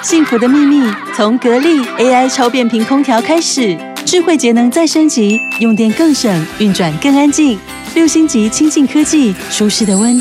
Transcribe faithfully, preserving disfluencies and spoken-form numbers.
幸福的秘密从格力 A I 超变频空调开始，智慧节能再升级，用电更省，运转更安静。六星级清净科技，舒适的温